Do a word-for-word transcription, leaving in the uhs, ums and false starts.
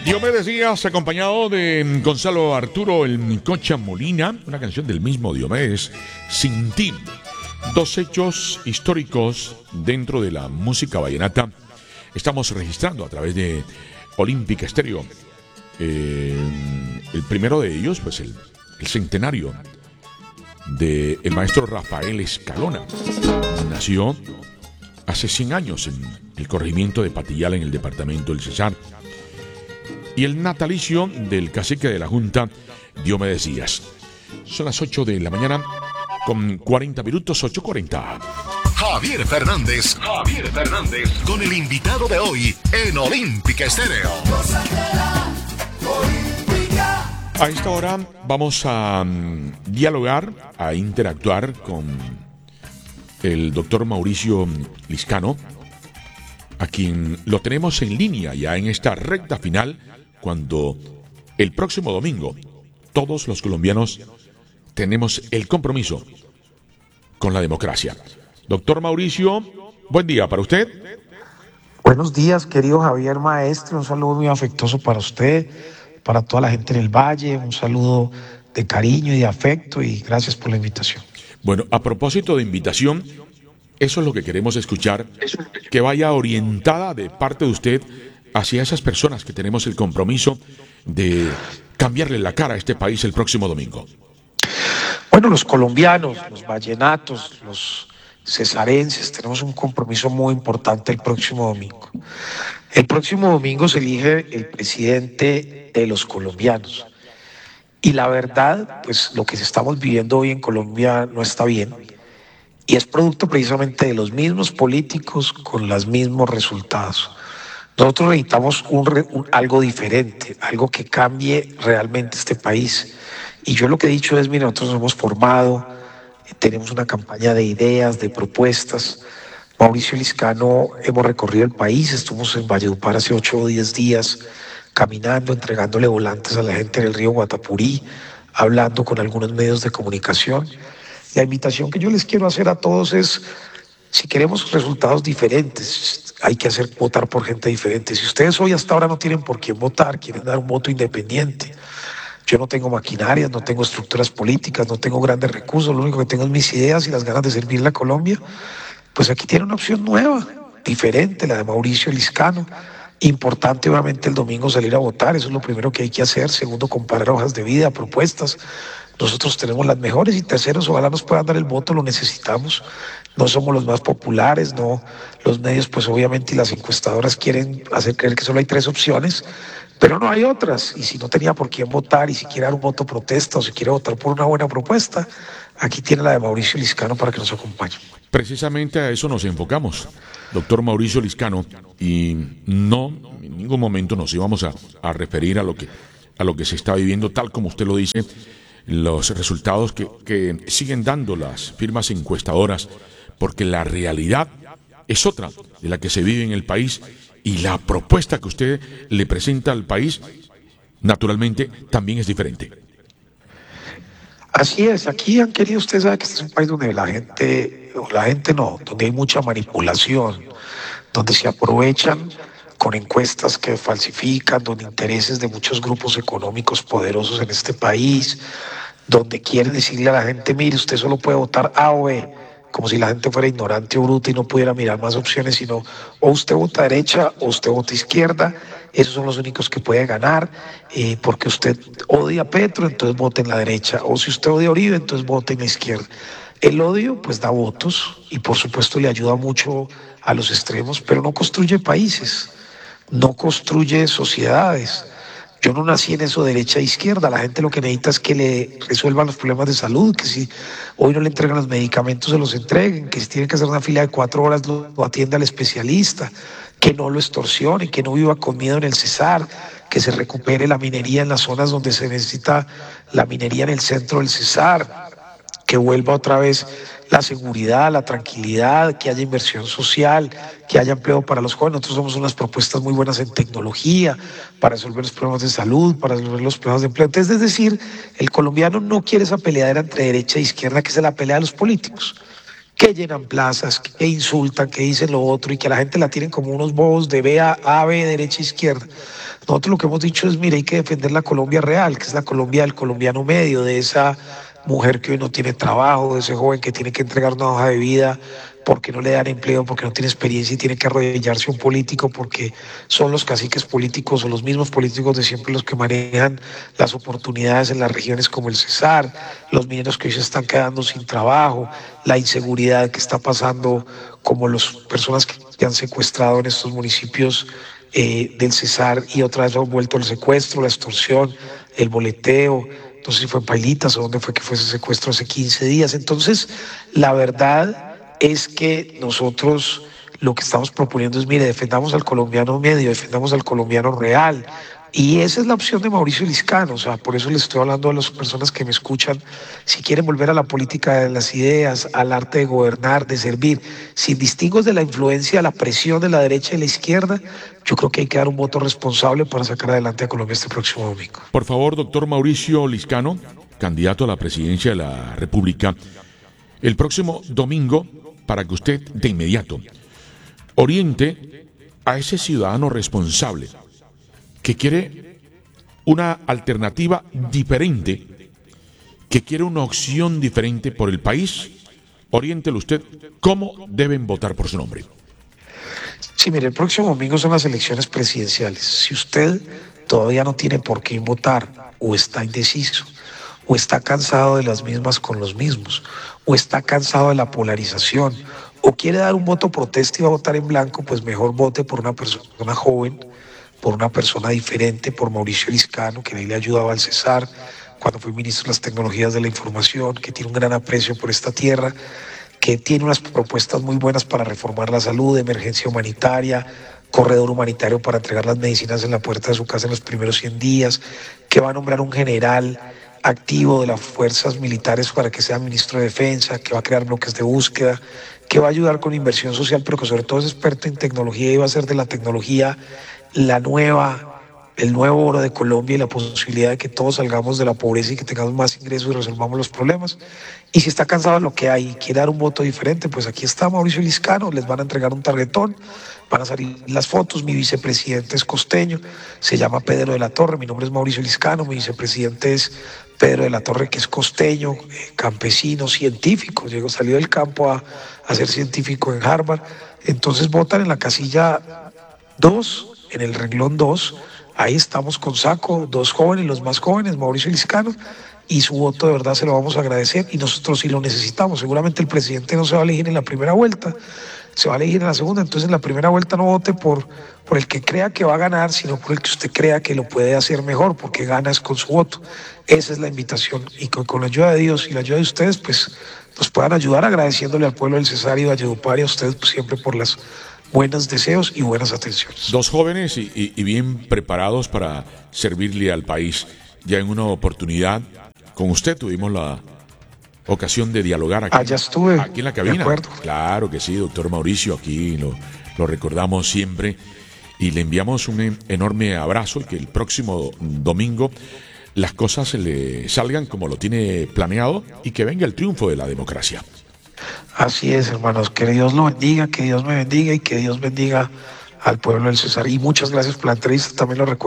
Diomedes Díaz, acompañado de Gonzalo Arturo El Cocha Molina, una canción del mismo Diomedes, Sin Ti. Dos hechos históricos dentro de la música vallenata. Estamos registrando a través de Olímpica Estéreo. Eh, el primero de ellos, pues el, el centenario del maestro Rafael Escalona. Nació hace cien años en el corregimiento de Patillal, en el departamento del Cesar. Y el natalicio del cacique de la Junta, Diomedes Díaz. Son las ocho de la mañana con cuarenta minutos, ocho cuarenta. Javier Fernández, Javier Fernández, con el invitado de hoy en Olímpica Estéreo. A esta hora vamos a um, dialogar, a interactuar con el doctor Mauricio Liscano, a quien lo tenemos en línea ya en esta recta final, cuando el próximo domingo todos los colombianos tenemos el compromiso con la democracia. Doctor Mauricio, buen día para usted. Buenos días, querido Javier Maestro, un saludo muy afectuoso para usted, para toda la gente en el Valle, un saludo de cariño y de afecto y gracias por la invitación. Bueno, a propósito de invitación, eso es lo que queremos escuchar, que vaya orientada de parte de usted hacia esas personas que tenemos el compromiso de cambiarle la cara a este país el próximo domingo. Bueno, los colombianos, los vallenatos, los cesarenses, tenemos un compromiso muy importante el próximo domingo. El próximo domingo se elige el presidente de los colombianos. Y la verdad, pues lo que estamos viviendo hoy en Colombia no está bien. Y es producto precisamente de los mismos políticos con los mismos resultados. Nosotros necesitamos un, un, algo diferente, algo que cambie realmente este país. Y yo lo que he dicho es, mire, nosotros nos hemos formado, tenemos una campaña de ideas, de propuestas. Mauricio Liscano, hemos recorrido el país, estuvimos en Valledupar hace ocho o diez días, caminando, entregándole volantes a la gente en el río Guatapurí, hablando con algunos medios de comunicación. La invitación que yo les quiero hacer a todos es, si queremos resultados diferentes, hay que hacer votar por gente diferente. Si ustedes hoy hasta ahora no tienen por quién votar, quieren dar un voto independiente. Yo no tengo maquinarias, no tengo estructuras políticas, no tengo grandes recursos, lo único que tengo es mis ideas y las ganas de servirle a Colombia. Pues aquí tiene una opción nueva, diferente, la de Mauricio Liscano. Importante, obviamente, el domingo salir a votar, eso es lo primero que hay que hacer. Segundo, comparar hojas de vida, propuestas. Nosotros tenemos las mejores. Y tercero, ojalá nos puedan dar el voto, lo necesitamos. No somos los más populares, no. Los medios, pues obviamente, y las encuestadoras quieren hacer creer que solo hay tres opciones, pero no hay otras. Y si no tenía por quién votar, y si quiere dar un voto protesta, o si quiere votar por una buena propuesta, aquí tiene la de Mauricio Liscano para que nos acompañe. Precisamente a eso nos enfocamos, doctor Mauricio Liscano, y no en ningún momento nos íbamos a, a referir a lo que a lo que se está viviendo, tal como usted lo dice, los resultados que, que siguen dando las firmas encuestadoras, porque la realidad es otra de la que se vive en el país, y la propuesta que usted le presenta al país, naturalmente, también es diferente. Así es, aquí han querido, usted sabe que este es un país donde la gente, o la gente no, donde hay mucha manipulación, donde se aprovechan con encuestas que falsifican, donde intereses de muchos grupos económicos poderosos en este país, donde quieren decirle a la gente, mire, usted solo puede votar A o B, como si la gente fuera ignorante o bruta y no pudiera mirar más opciones, sino o usted vota derecha o usted vota izquierda. Esos son los únicos que puede ganar, eh, porque usted odia a Petro, entonces vote en la derecha, o si usted odia a Uribe, entonces vote en la izquierda. El odio pues da votos y por supuesto le ayuda mucho a los extremos, pero no construye países, no construye sociedades. Yo no nací en eso derecha e izquierda. La gente lo que necesita es que le resuelvan los problemas de salud, que si hoy no le entregan los medicamentos se los entreguen, que si tiene que hacer una fila de cuatro horas lo, lo atienda al especialista, que no lo extorsionen, que no viva con miedo en el Cesar, que se recupere la minería en las zonas donde se necesita la minería en el centro del Cesar, que vuelva otra vez la seguridad, la tranquilidad, que haya inversión social, que haya empleo para los jóvenes. Nosotros somos unas propuestas muy buenas en tecnología, para resolver los problemas de salud, para resolver los problemas de empleo. Entonces, es decir, el colombiano no quiere esa peleadera entre derecha e izquierda, que es la pelea de los políticos. que llenan plazas, que insultan, que dicen lo otro y que a la gente la tienen como unos bobos de B a A, B, derecha, izquierda. Nosotros lo que hemos dicho es, mire, hay que defender la Colombia real, que es la Colombia del colombiano medio, de esa mujer que hoy no tiene trabajo, de ese joven que tiene que entregar una hoja de vida porque no le dan empleo, porque no tiene experiencia y tiene que arrodillarse a un político porque son los caciques políticos o los mismos políticos de siempre los que manejan las oportunidades en las regiones como el Cesar, los mineros que hoy se están quedando sin trabajo, la inseguridad que está pasando, como las personas que han secuestrado en estos municipios eh, del Cesar y otra vez han vuelto el secuestro, la extorsión, el boleteo. No sé si fue en Pailitas o dónde fue que fue ese secuestro hace quince días. Entonces, la verdad es que nosotros lo que estamos proponiendo es, mire, defendamos al colombiano medio, defendamos al colombiano real. Y esa es la opción de Mauricio Liscano. O sea, por eso les estoy hablando a las personas que me escuchan. Si quieren volver a la política de las ideas, al arte de gobernar, de servir, sin distingos de la influencia, la presión de la derecha y la izquierda, yo creo que hay que dar un voto responsable para sacar adelante a Colombia este próximo domingo. Por favor, doctor Mauricio Liscano, candidato a la presidencia de la República, el próximo domingo, para que usted de inmediato oriente a ese ciudadano responsable que quiere una alternativa diferente, que quiere una opción diferente por el país, oriéntelo usted cómo deben votar por su nombre. Sí, mire, el próximo domingo son las elecciones presidenciales. Si usted todavía no tiene por qué votar, o está indeciso, o está cansado de las mismas con los mismos, o está cansado de la polarización, o quiere dar un voto protesta y va a votar en blanco, pues mejor vote por una persona joven, por una persona diferente, por Mauricio Liscano, que ahí le ayudaba al Cesar cuando fue ministro de las Tecnologías de la Información, que tiene un gran aprecio por esta tierra, que tiene unas propuestas muy buenas para reformar la salud, emergencia humanitaria, corredor humanitario para entregar las medicinas en la puerta de su casa en los primeros cien días, que va a nombrar un general activo de las fuerzas militares para que sea ministro de Defensa, que va a crear bloques de búsqueda, que va a ayudar con inversión social, pero que sobre todo es experto en tecnología y va a hacer de la tecnología la nueva, el nuevo oro de Colombia y la posibilidad de que todos salgamos de la pobreza y que tengamos más ingresos y resolvamos los problemas. Y si está cansado de lo que hay y quiere dar un voto diferente, pues aquí está Mauricio Liscano, les van a entregar un tarjetón, van a salir las fotos, mi vicepresidente es costeño, se llama Pedro de la Torre, mi nombre es Mauricio Liscano, mi vicepresidente es Pedro de la Torre, que es costeño, eh, campesino, científico, llegó, salió del campo a, a ser científico en Harvard. Entonces votan en la casilla dos, en el renglón dos, ahí estamos con saco, dos jóvenes, los más jóvenes, Mauricio Liscano, y su voto de verdad se lo vamos a agradecer y nosotros sí lo necesitamos. Seguramente el presidente no se va a elegir en la primera vuelta, se va a elegir en la segunda, entonces en la primera vuelta no vote por, por el que crea que va a ganar, sino por el que usted crea que lo puede hacer mejor, porque gana es con su voto. Esa es la invitación, y con, con la ayuda de Dios y la ayuda de ustedes, pues nos puedan ayudar, agradeciéndole al pueblo del Cesar y Valledupar y a ustedes pues, siempre por las buenos deseos y buenas atenciones. Dos jóvenes y, y, y bien preparados para servirle al país. Ya en una oportunidad con usted tuvimos la ocasión de dialogar aquí, Allá estuve, aquí en la cabina. De acuerdo. Claro que sí, doctor Mauricio, aquí lo, lo recordamos siempre y le enviamos un enorme abrazo y que el próximo domingo las cosas se le salgan como lo tiene planeado y que venga el triunfo de la democracia. Así es, hermanos, que Dios lo bendiga, que Dios me bendiga y que Dios bendiga al pueblo del Cesar. Y muchas gracias por la entrevista, también lo recuerdo.